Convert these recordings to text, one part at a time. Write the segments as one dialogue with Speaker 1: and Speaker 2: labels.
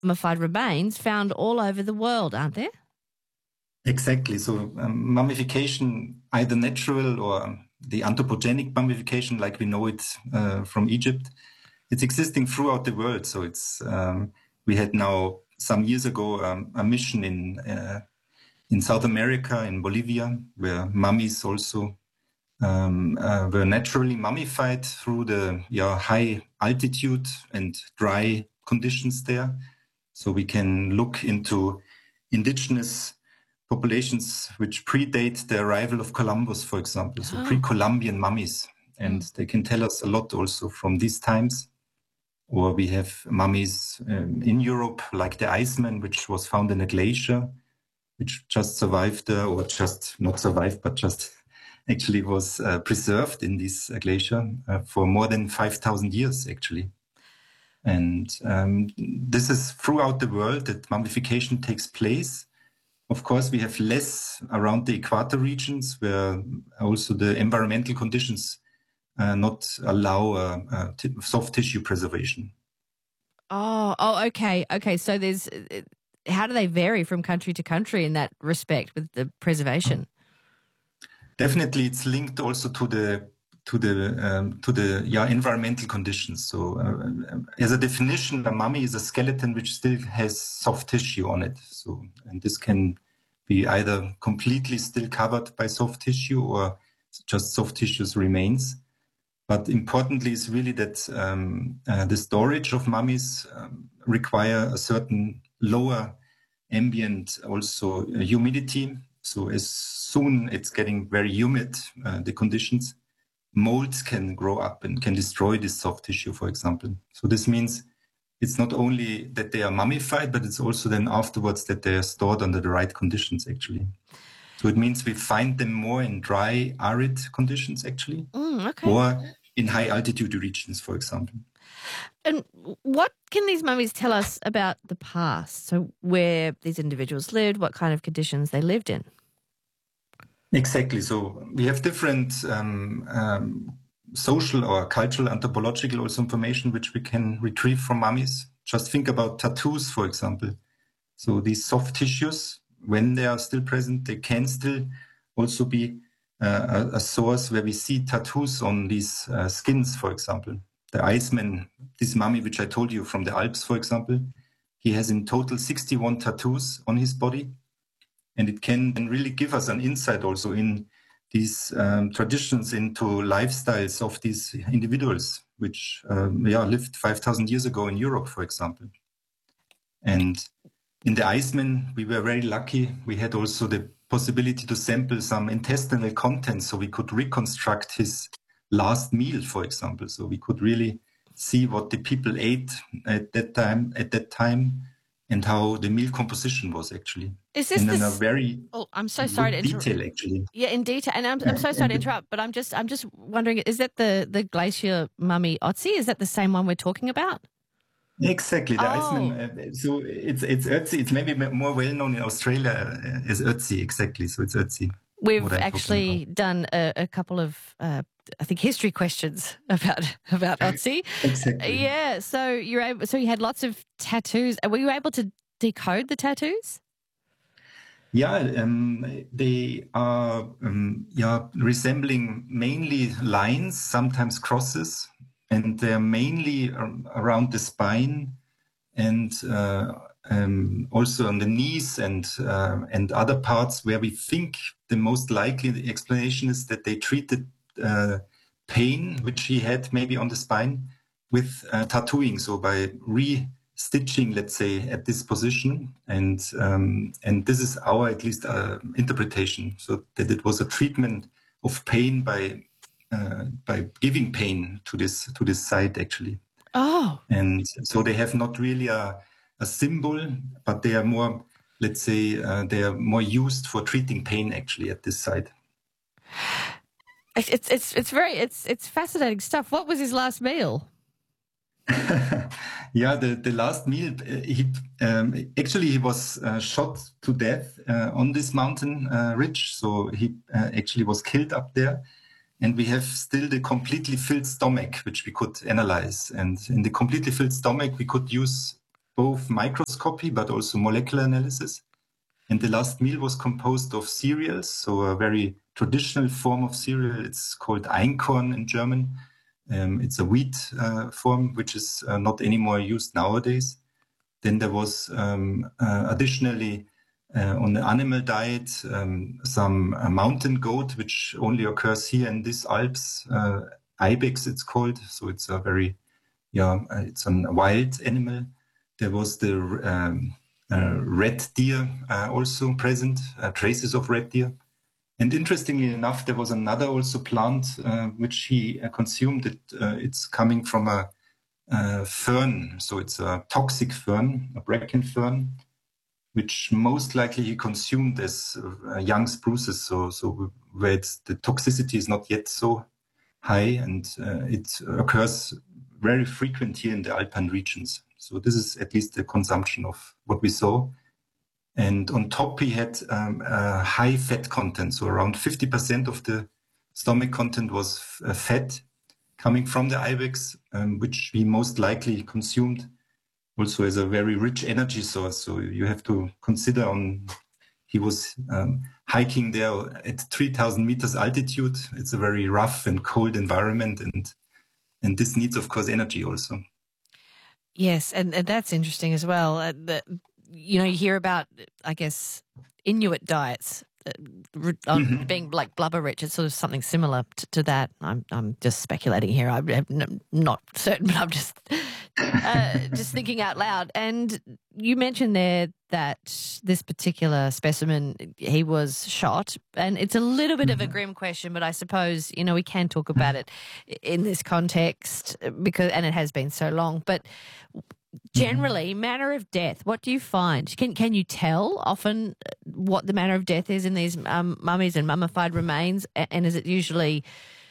Speaker 1: mummified remains found all over the world, aren't there?
Speaker 2: Exactly. So mummification, either natural or the anthropogenic mummification, like we know it from Egypt, it's existing throughout the world. So it's we had now some years ago a mission in South America, in Bolivia, where mummies also were naturally mummified through the high altitude and dry conditions there. So we can look into indigenous populations which predate the arrival of Columbus, for example, so pre-Columbian mummies. And they can tell us a lot also from these times. Or we have mummies in Europe, like the Iceman, which was found in a glacier, which just survived, or just not survived, but just actually was preserved in this glacier for more than 5,000 years, actually. And this is throughout the world that mummification takes place. Of course, we have less around the equator regions where also the environmental conditions not allow soft tissue preservation.
Speaker 1: Okay. So there's how do they vary from country to country in that respect with the preservation?
Speaker 2: Definitely, it's linked also to the environmental conditions. So, as a definition, a mummy is a skeleton which still has soft tissue on it. So, and this can be either completely still covered by soft tissue or just soft tissues remains. But importantly is really that the storage of mummies require a certain lower ambient also humidity. So as soon it's getting very humid, the conditions, molds can grow up and can destroy this soft tissue, for example. So this means it's not only that they are mummified, but it's also then afterwards that they are stored under the right conditions, actually. So it means we find them more in dry, arid conditions, actually, or in high altitude regions, for example.
Speaker 1: And what can these mummies tell us about the past? So where these individuals lived, what kind of conditions they lived in?
Speaker 2: Exactly. So we have different social or cultural anthropological also information which we can retrieve from mummies. Just think about tattoos, for example. So these soft tissues, when they are still present, they can still also be a source where we see tattoos on these skins, for example. The Iceman, this mummy which I told you from the Alps, for example, he has in total 61 tattoos on his body. And it can really give us an insight also in these traditions, into lifestyles of these individuals, which lived 5,000 years ago in Europe, for example. And in the Iceman, we were very lucky. We had also the possibility to sample some intestinal contents, so we could reconstruct his last meal, for example. So we could really see what the people ate at that time, and how the meal composition was actually.
Speaker 1: Is this
Speaker 2: in a very
Speaker 1: I'm so sorry to interrupt.
Speaker 2: Detail, actually.
Speaker 1: Yeah, in detail. And I'm so sorry to interrupt, but I'm just wondering, is that the glacier mummy Otzi? Is that the same one we're talking about?
Speaker 2: Exactly, the Iceman. So it's Ötzi. It's maybe more well known in Australia as Ötzi. Exactly. So it's Ötzi.
Speaker 1: We've actually done a couple of, I think, history questions about Otzi.
Speaker 2: Exactly.
Speaker 1: Yeah. So you had lots of tattoos. Were you able to decode the tattoos?
Speaker 2: Yeah, they are resembling mainly lines, sometimes crosses, and they're mainly around the spine and also on the knees and other parts where we think the most likely explanation is that they treated pain, which he had maybe on the spine, with tattooing. So by stitching, let's say, at this position, and this is our at least interpretation. So that it was a treatment of pain by giving pain to this site actually. And so they have not really a symbol, but they are more, let's say, they are more used for treating pain actually at this site.
Speaker 1: It's fascinating stuff. What was his last meal?
Speaker 2: Yeah, the last meal, he was shot to death on this mountain ridge. So he actually was killed up there. And we have still the completely filled stomach, which we could analyze. And in the completely filled stomach, we could use both microscopy but also molecular analysis. And the last meal was composed of cereals, so a very traditional form of cereal. It's called Einkorn in German. It's a wheat form, which is not anymore used nowadays. Then there was additionally on the animal diet some mountain goat, which only occurs here in these Alps. Ibex, it's called. So it's a very, it's a wild animal. There was the red deer also present, traces of red deer. And interestingly enough, there was another also plant which he consumed. It's coming from a fern, so it's a toxic fern, a bracken fern, which most likely he consumed as young spruces. So where the toxicity is not yet so high, and it occurs very frequent here in the Alpine regions. So this is at least the consumption of what we saw. And on top, he had a high fat content. So around 50% of the stomach content was fat coming from the ibex, which we most likely consumed also as a very rich energy source. So you have to consider he was hiking there at 3,000 meters altitude. It's a very rough and cold environment, and this needs, of course, energy also.
Speaker 1: Yes, and that's interesting as well. You hear about, I guess, Inuit diets being like blubber rich. It's sort of something similar to that. I'm just speculating here. I'm not certain, but I'm just thinking out loud. And you mentioned there that this particular specimen, he was shot, and it's a little bit of a grim question, but I suppose we can talk about it in this context and it has been so long. But generally, manner of death, what do you find? Can you tell often what the manner of death is in these mummies and mummified remains? And is it usually,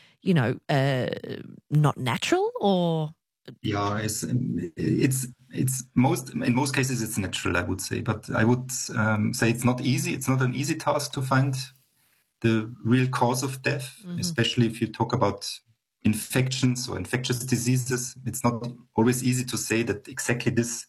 Speaker 1: not natural or?
Speaker 2: Yeah, in most cases it's natural, I would say. But I would say it's not easy. It's not an easy task to find the real cause of death, especially if you talk about infections or infectious diseases. It's not always easy to say that exactly this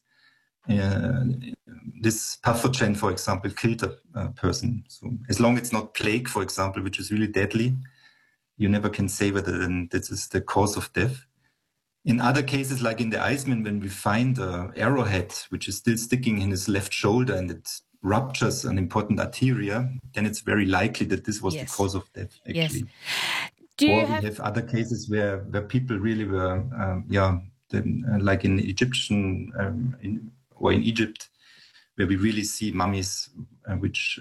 Speaker 2: pathogen, for example, killed a person. So as long as it's not plague, for example, which is really deadly, you never can say whether then this is the cause of death. In other cases, like in the Iceman, when we find an arrowhead which is still sticking in his left shoulder and it ruptures an important arteria, then it's very likely that this was the cause of death, actually.
Speaker 1: Yes.
Speaker 2: We have other cases where people really were, like in Egyptian or in Egypt, where we really see mummies which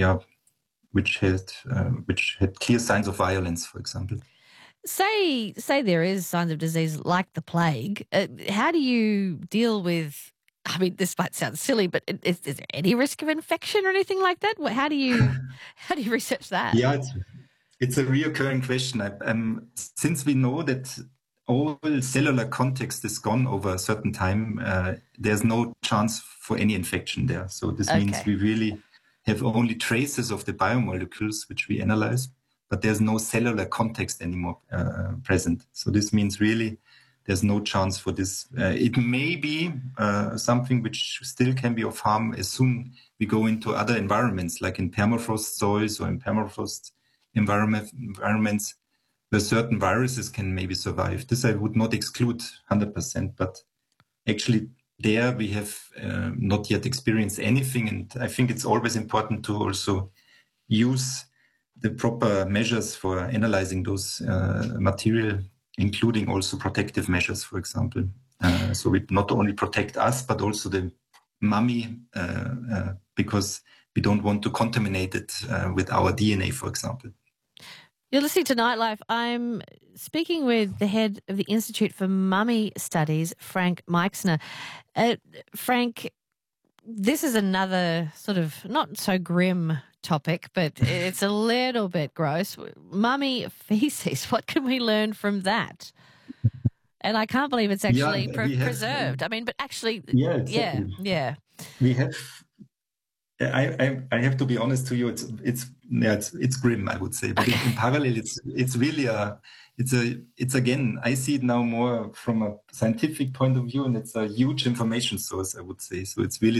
Speaker 2: had clear signs of violence, for example.
Speaker 1: Say there is signs of disease like the plague. How do you deal with? I mean, this might sound silly, but is there any risk of infection or anything like that? How do you research that?
Speaker 2: Yeah, it's a reoccurring question. Since we know that all cellular context is gone over a certain time, there's no chance for any infection there. So this means we really have only traces of the biomolecules which we analyze, but there's no cellular context anymore present. So this means really there's no chance for this. It may be something which still can be of harm as soon we go into other environments, like in permafrost soils or in permafrost environments where certain viruses can maybe survive. This I would not exclude 100%, but actually there we have not yet experienced anything. And I think it's always important to also use the proper measures for analyzing those material, including also protective measures, for example. So we not only protect us, but also the mummy, because we don't want to contaminate it with our DNA, for example.
Speaker 1: You're listening to Nightlife. I'm speaking with the head of the Institute for Mummy Studies, Frank Meixner. Frank, this is another sort of not so grim topic, but it's a little bit gross. Mummy feces, what can we learn from that? And I can't believe it's actually preserved. I mean, but actually, yeah.
Speaker 2: We have. I have to be honest to you. It's grim, I would say. But in parallel, it's really a it's again, I see it now more from a scientific point of view, and it's a huge information source, I would say. So it's really